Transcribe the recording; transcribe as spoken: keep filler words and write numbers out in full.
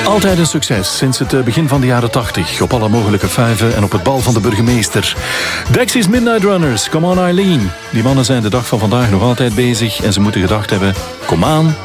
Altijd een succes sinds het begin van de jaren tachtig. Op alle mogelijke vijven en op het bal van de burgemeester. Dexys Midnight Runners, Come On Eileen. Die mannen zijn de dag van vandaag nog altijd bezig en ze moeten gedacht hebben, kom aan,